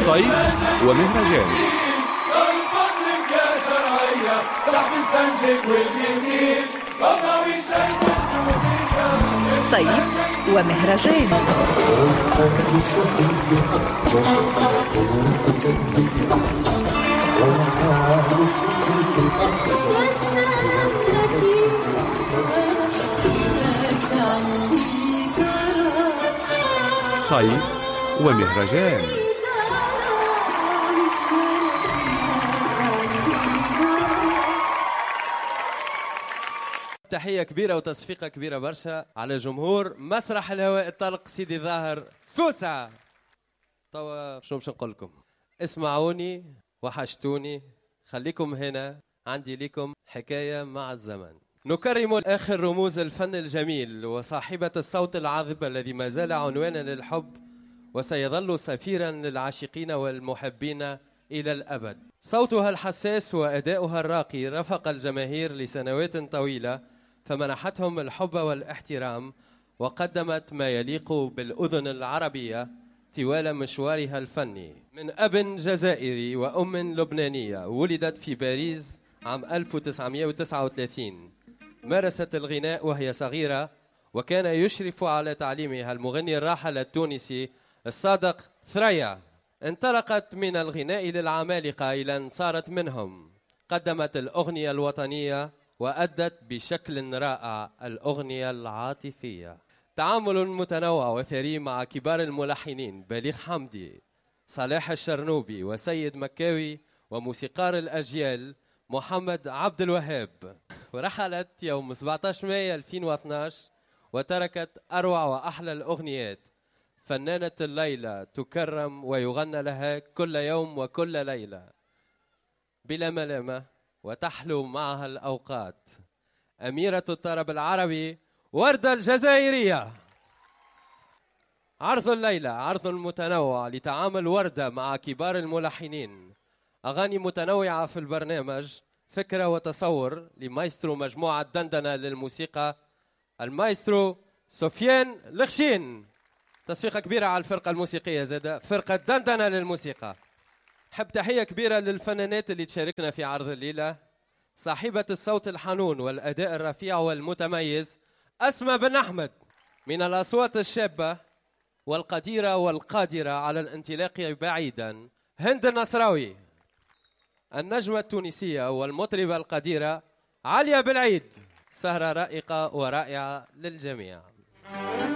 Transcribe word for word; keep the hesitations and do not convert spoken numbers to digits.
صيف ومهرجان. صيف ومهرجان. صيف ومهرجان. تحية كبيرة وتصفيقة كبيرة برشا على جمهور مسرح الهواء الطلق سيدي ظاهر سوسة. توا شنو باش نقول لكم؟ اسمعوني، وحشتوني، خليكم هنا، عندي لكم حكاية مع الزمن. نكرم آخر رموز الفن الجميل وصاحبة الصوت العذب الذي ما زال عنوانا للحب وسيظل سفيرا للعاشقين والمحبين إلى الأبد. صوتها الحساس وأداؤها الراقي رافق الجماهير لسنوات طويلة، فمنحتهم الحب والاحترام وقدمت ما يليق بالأذن العربية طوال مشوارها الفني. من أب جزائري وأم لبنانية، ولدت في باريس عام ألف وتسعمئة وتسعة وثلاثين. مارست الغناء وهي صغيرة، وكان يشرف على تعليمها المغني الراحل التونسي الصادق ثريا. انطلقت من الغناء للعمالقة إلى أن صارت منهم. قدمت الأغنية الوطنية وأدت بشكل رائع الأغنية العاطفية. تعامل متنوع وثري مع كبار الملحنين بليغ حمدي، صلاح الشرنوبي، وسيد مكاوي، وموسيقار الأجيال محمد عبد الوهاب. ورحلت يوم سبعة عشر مايو ألفين واثناشر وتركت أروع وأحلى الأغنيات. فنانة الليلة تكرم ويغنى لها كل يوم وكل ليلة بلا ملامة، وتحلو معها الأوقات. أميرة الطرب العربي وردة الجزائرية. عرض الليلة عرض متنوع لتعامل وردة مع كبار الملحنين. أغاني متنوعة في البرنامج، فكرة وتصور لمايسترو مجموعة دندنة للموسيقى المايسترو سفيان الخشين. تصفيقة كبيرة على الفرقة الموسيقية زادة فرقة دندنة للموسيقى. حب تحية كبيرة للفنانات اللي تشاركنا في عرض الليلة. صاحبة الصوت الحنون والأداء الرفيع والمتميز أسماء بن أحمد، من الأصوات الشابة والقديرة والقادرة على الانطلاق بعيدا هند النصراوي. النجمة التونسية والمطربة القديرة عليا بالعيد. سهرة رائقة ورائعة للجميع.